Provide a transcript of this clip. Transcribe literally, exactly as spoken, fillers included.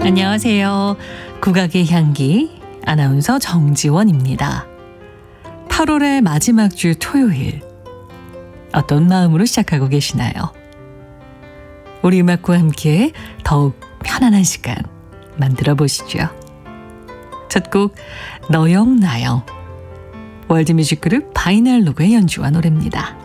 안녕하세요. 국악의 향기 아나운서 정지원입니다. 팔월의 마지막 주 토요일, 어떤 마음으로 시작하고 계시나요? 우리 음악과 함께 더욱 편안한 시간 만들어 보시죠. 첫 곡 너영 나영, 월드뮤직그룹 바이널로그의 연주와 노래입니다.